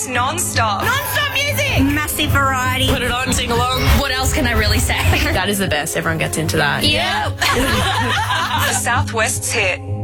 non-stop. Non-stop music. Massive variety. Put it on, sing along. What else can I really say? That is the best. Everyone gets into that. Yep. The Southwest's hit.